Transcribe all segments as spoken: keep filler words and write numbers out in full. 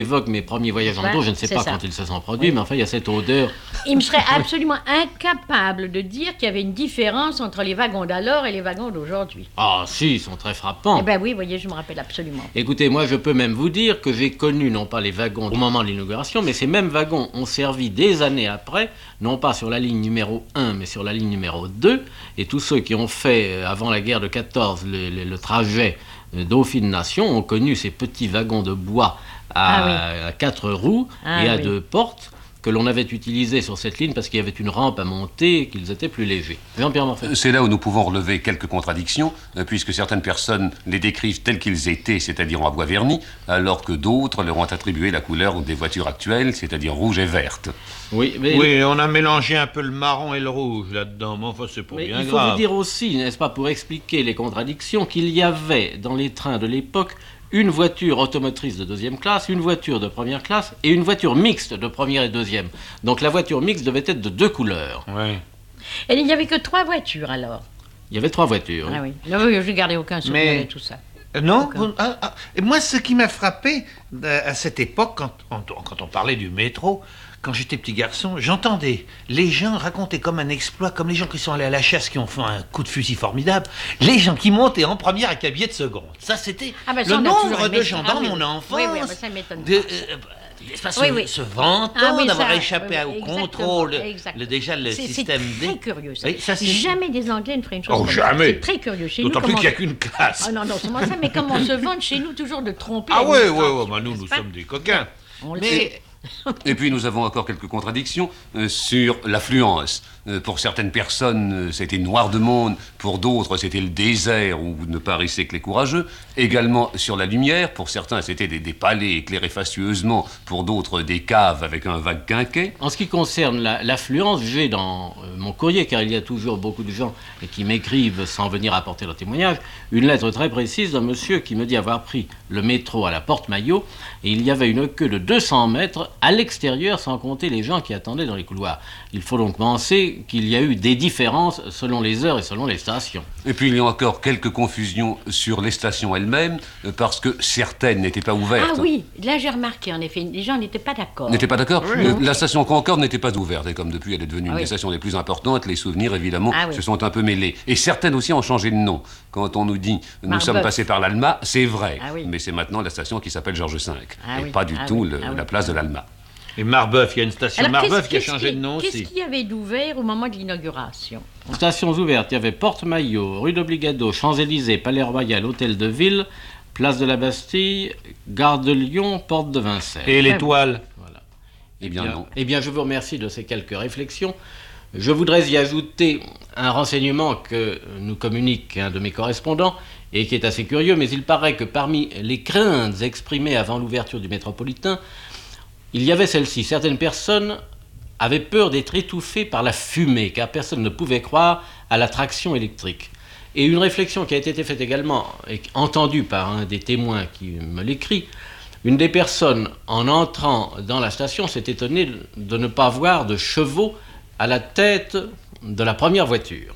évoque mes premiers voyages en avion, je ne sais pas ça. Quand ils se sont produits, oui. Mais enfin, il y a cette odeur. Il me serait absolument incapable de dire qu'il y avait une différence entre les wagons d'alors et les wagons d'aujourd'hui. Ah, si, ils sont très frappants. Eh bien oui, vous voyez, je me rappelle absolument. Écoutez, moi, je peux même vous dire que j'ai connu, non pas les wagons au moment de l'inauguration, mais ces mêmes wagons ont servi des années après, non pas sur la ligne numéro un, mais sur la ligne numéro deux, et tous ceux qui ont fait, avant la guerre de quatorze, le, le, le trajet Dauphine-Nation ont connu ces petits wagons de bois à, ah oui. à quatre roues ah et à oui. deux portes que l'on avait utilisés sur cette ligne parce qu'il y avait une rampe à monter et qu'ils étaient plus légers. Jean-Pierre Morphée. C'est là où nous pouvons relever quelques contradictions, puisque certaines personnes les décrivent tels qu'ils étaient, c'est-à-dire en bois verni, alors que d'autres leur ont attribué la couleur des voitures actuelles, c'est-à-dire rouge et verte. Oui, mais... oui, on a mélangé un peu le marron et le rouge là-dedans, mais enfin c'est pas mais bien il faut grave. Vous dire aussi, n'est-ce pas, pour expliquer les contradictions, qu'il y avait dans les trains de l'époque une voiture automotrice de deuxième classe, une voiture de première classe et une voiture mixte de première et deuxième. Donc la voiture mixte devait être de deux couleurs. Oui. Et il n'y avait que trois voitures alors? Il y avait trois voitures. Ah oui, là, oui je n'ai gardé aucun souvenir Mais... de tout ça. Euh, non, vous, ah, ah, moi ce qui m'a frappé euh, à cette époque, quand on, quand on parlait du métro, quand j'étais petit garçon, j'entendais les gens raconter comme un exploit, comme les gens qui sont allés à la chasse, qui ont fait un coup de fusil formidable, les gens qui montaient en première avec un billet de seconde. Ça, c'était ah ben, le nombre de gens dans ah, oui, mon enfance. Oui, oui, ben, ça m'étonne de, euh, se, oui, oui. se vantant ah, oui, d'avoir échappé oui, oui, au contrôle, le, déjà le c'est, système c'est très D. curieux, ça. Oui, ça jamais des Anglais ne feraient une chose oh, comme jamais. Ça. C'est très curieux. Chez D'autant nous, plus qu'il n'y a qu'une classe. Ah non, non, c'est moi ça, mais comment on se vante chez nous toujours de tromper. Ah oui, oui, oui, bah, nous, nous pas? sommes des coquins. On le mais... sait. Et puis nous avons encore quelques contradictions euh, sur l'affluence. Euh, pour certaines personnes, euh, c'était noir de monde, pour d'autres, c'était le désert où ne paraissaient que les courageux. Également sur la lumière, pour certains, c'était des, des palais éclairés fastueusement, pour d'autres, des caves avec un vague quinquet. En ce qui concerne la, l'affluence, j'ai dans euh, mon courrier, car il y a toujours beaucoup de gens qui m'écrivent sans venir apporter leur témoignage, une lettre très précise d'un monsieur qui me dit avoir pris le métro à la Porte-Maillot, et il y avait une queue de deux cents mètres à l'extérieur, sans compter les gens qui attendaient dans les couloirs. Il faut donc penser qu'il y a eu des différences selon les heures et selon les stations. Et puis il y a encore quelques confusions sur les stations elles-mêmes, parce que certaines n'étaient pas ouvertes. Ah oui, là j'ai remarqué en effet, les gens n'étaient pas d'accord. N'étaient pas d'accord oui. euh, La station Concorde n'était pas ouverte, et comme depuis elle est devenue ah une oui. des stations les plus importantes, les souvenirs évidemment ah oui. se sont un peu mêlés. Et certaines aussi ont changé de nom. Quand on nous dit « nous Marbeuf. sommes passés par l'Alma », c'est vrai, ah oui. mais c'est maintenant la station qui s'appelle Georges cinq, ah et oui. pas du ah tout oui. le, ah la oui. place de l'Alma. Et Marbeuf, il y a une station Alors, Marbeuf qui a qu'est-ce changé qui, de nom qu'est-ce aussi. Qu'est-ce qu'il y avait d'ouvert au moment de l'inauguration? Stations ouvertes, il y avait Porte-Maillot, rue d'Obligado, Champs-Élysées, Palais Royal, Hôtel de Ville, Place de la Bastille, Gare de Lyon, Porte de Vincennes. Et l'Étoile. Voilà. Eh bien, non. Eh bien, je vous remercie de ces quelques réflexions. Je voudrais y ajouter un renseignement que nous communique un de mes correspondants et qui est assez curieux, mais il paraît que parmi les craintes exprimées avant l'ouverture du métropolitain, il y avait celle-ci. Certaines personnes avaient peur d'être étouffées par la fumée, car personne ne pouvait croire à la traction électrique. Et une réflexion qui a été faite également, et entendue par un des témoins qui me l'écrit, une des personnes, en entrant dans la station, s'est étonnée de ne pas voir de chevaux à la tête de la première voiture.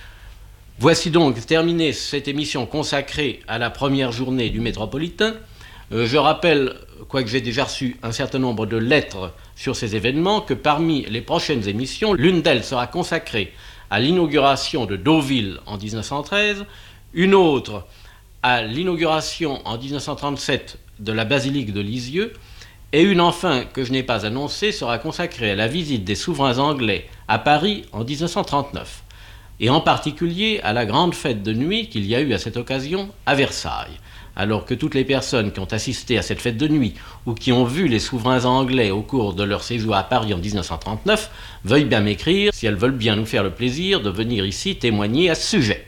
Voici donc terminée cette émission consacrée à la première journée du métropolitain. Euh, je rappelle, quoique j'ai déjà reçu un certain nombre de lettres sur ces événements, que parmi les prochaines émissions, l'une d'elles sera consacrée à l'inauguration de Deauville en dix-neuf cent treize, une autre à l'inauguration en dix-neuf cent trente-sept de la basilique de Lisieux, et une enfin, que je n'ai pas annoncée, sera consacrée à la visite des souverains anglais à Paris en dix-neuf cent trente-neuf, et en particulier à la grande fête de nuit qu'il y a eu à cette occasion à Versailles. Alors que toutes les personnes qui ont assisté à cette fête de nuit ou qui ont vu les souverains anglais au cours de leur séjour à Paris en dix-neuf cent trente-neuf veuillent bien m'écrire si elles veulent bien nous faire le plaisir de venir ici témoigner à ce sujet.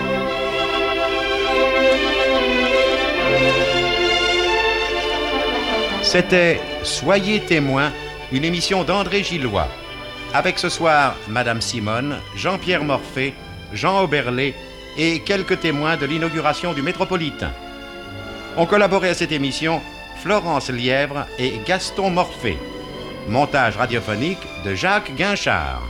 C'était Soyez témoins, une émission d'André Gillois. Avec ce soir Madame Simone, Jean-Pierre Morphée, Jean Oberlé et quelques témoins de l'inauguration du métropolitain. Ont collaboré à cette émission Florence Lièvre et Gaston Morphée. Montage radiophonique de Jacques Guinchard.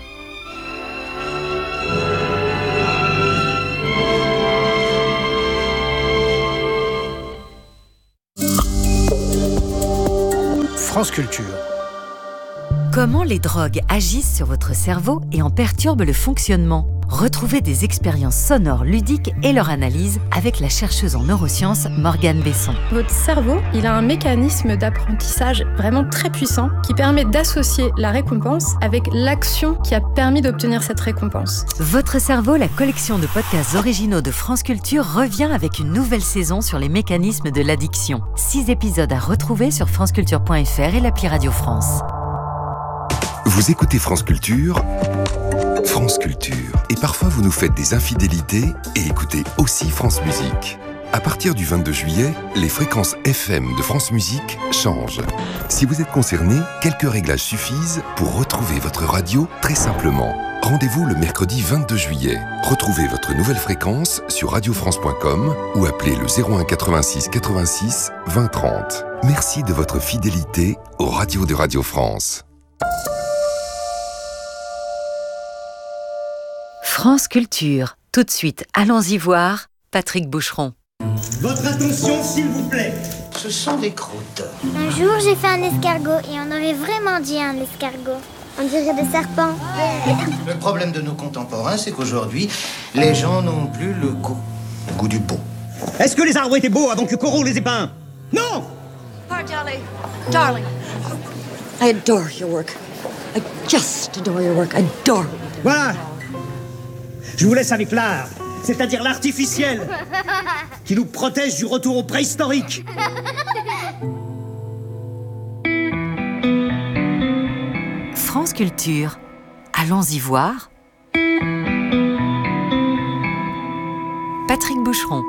France Culture. Comment les drogues agissent sur votre cerveau et en perturbent le fonctionnement? Retrouvez des expériences sonores ludiques et leur analyse avec la chercheuse en neurosciences Morgane Besson. Votre cerveau, il a un mécanisme d'apprentissage vraiment très puissant qui permet d'associer la récompense avec l'action qui a permis d'obtenir cette récompense. Votre cerveau, la collection de podcasts originaux de France Culture, revient avec une nouvelle saison sur les mécanismes de l'addiction. Six épisodes à retrouver sur franceculture point f r et l'appli Radio France. Vous écoutez France Culture, France Culture. Et parfois vous nous faites des infidélités et écoutez aussi France Musique. À partir du vingt-deux juillet, les fréquences F M de France Musique changent. Si vous êtes concerné, quelques réglages suffisent pour retrouver votre radio très simplement. Rendez-vous le mercredi vingt-deux juillet. Retrouvez votre nouvelle fréquence sur radio france point com ou appelez le zéro un quatre-vingt-six quatre-vingt-six vingt trente. Merci de votre fidélité aux radios de Radio France. France Culture. Tout de suite, allons-y voir Patrick Boucheron. Votre attention, s'il vous plaît. Ce sont des croûtes. Un jour, j'ai fait un escargot et on aurait vraiment dit un escargot. On dirait des serpents. Le problème de nos contemporains, c'est qu'aujourd'hui, les gens n'ont plus le goût, le goût du beau. Est-ce que les arbres étaient beaux avant que Corot les ait peints? Non! Oh, darling, darling, I adore your work. I just adore your work. I adore. Voilà. Je vous laisse avec l'art, c'est-à-dire l'artificiel, qui nous protège du retour au préhistorique. France Culture. Allons-y voir. Patrick Boucheron.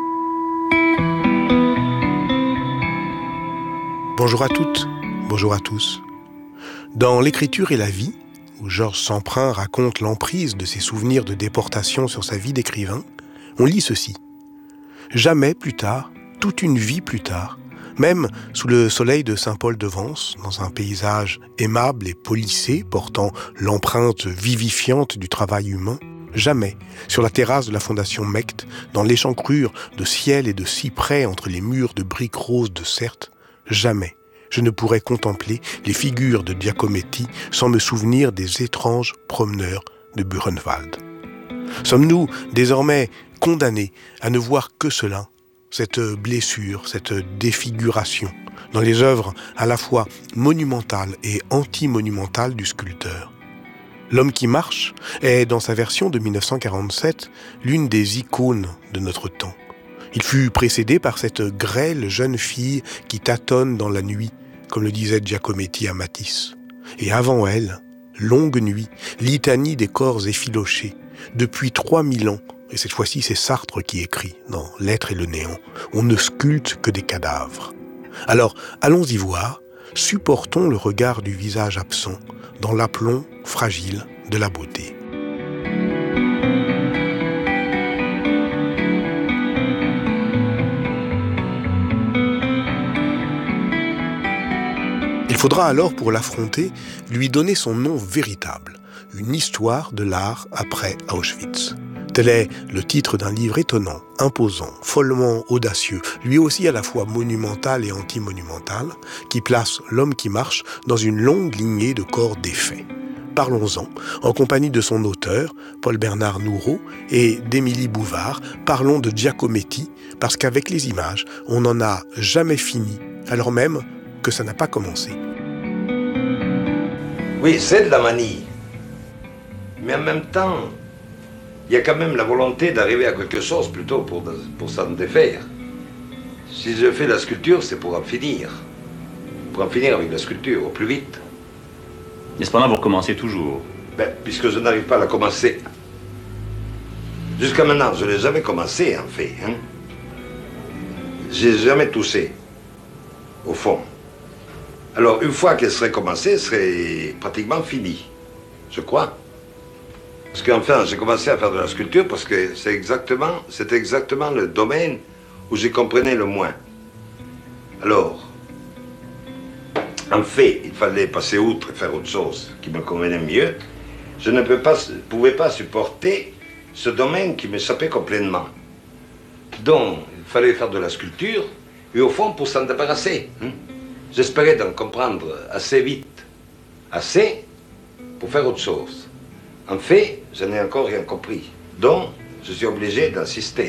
Bonjour à toutes, bonjour à tous. Dans L'écriture et la vie, où Georges Semprin raconte l'emprise de ses souvenirs de déportation sur sa vie d'écrivain, on lit ceci. Jamais plus tard, toute une vie plus tard, même sous le soleil de Saint-Paul-de-Vence, dans un paysage aimable et policé portant l'empreinte vivifiante du travail humain, jamais, sur la terrasse de la Fondation Mecht, dans l'échancrure de ciel et de cyprès entre les murs de briques roses de Certes, jamais, je ne pourrais contempler les figures de Giacometti sans me souvenir des étranges promeneurs de Buchenwald. Sommes-nous désormais condamnés à ne voir que cela, cette blessure, cette défiguration, dans les œuvres à la fois monumentales et anti-monumentales du sculpteur? L'homme qui marche est, dans sa version de dix-neuf cent quarante-sept, l'une des icônes de notre temps. Il fut précédé par cette grêle jeune fille qui tâtonne dans la nuit, comme le disait Giacometti à Matisse. Et avant elle, longue nuit, litanie des corps effilochés, depuis trois mille ans, et cette fois-ci c'est Sartre qui écrit dans L'être et le néant, on ne sculpte que des cadavres. Alors, allons-y voir, supportons le regard du visage absent, dans l'aplomb fragile de la beauté. Il faudra alors, pour l'affronter, lui donner son nom véritable, une histoire de l'art après Auschwitz. Tel est le titre d'un livre étonnant, imposant, follement audacieux, lui aussi à la fois monumental et anti-monumental, qui place l'homme qui marche dans une longue lignée de corps défaits. Parlons-en, en compagnie de son auteur, Paul-Bernard Nourreau, et d'Émilie Bouvard, parlons de Giacometti, parce qu'avec les images, on n'en a jamais fini, alors même que ça n'a pas commencé. Oui, c'est de la manie. Mais en même temps, il y a quand même la volonté d'arriver à quelque chose plutôt pour, pour s'en défaire. Si je fais la sculpture, c'est pour en finir. Pour en finir avec la sculpture, au plus vite. Et cependant, vous recommencez toujours. Ben, puisque je n'arrive pas à la commencer. Jusqu'à maintenant, je n'ai jamais commencé, en fait. Hein. J'ai jamais touché, au fond. Alors, une fois qu'elle serait commencée, elle serait pratiquement finie, je crois. Parce qu'enfin, j'ai commencé à faire de la sculpture parce que c'est exactement, c'est exactement le domaine où j'ai comprenais le moins. Alors, en fait, il fallait passer outre et faire autre chose qui me convenait mieux. Je ne peux pas, pouvais pas supporter ce domaine qui m'échappait complètement. Donc, il fallait faire de la sculpture, et au fond, pour s'en débarrasser. Hein. J'espérais d'en comprendre assez vite, assez pour faire autre chose. En fait, je n'ai encore rien compris, donc je suis obligé d'insister.